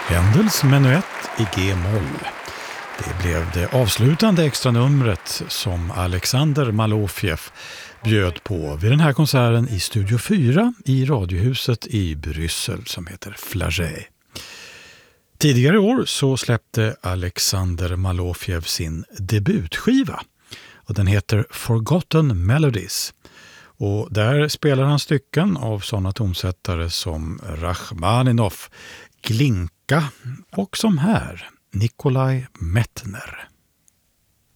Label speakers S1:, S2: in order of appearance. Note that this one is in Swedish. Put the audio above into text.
S1: Händels menuett i G-moll. Det blev det avslutande extra numret som Alexander Malofjev bjöd på vid den här konserten i Studio 4 i Radiohuset i Bryssel som heter Flagey. Tidigare i år så släppte Alexander Malofjev sin debutskiva och den heter Forgotten Melodies. Och där spelar han stycken av sådana tonsättare som Rachmaninov, Glinka och som här Nikolaj Mettner.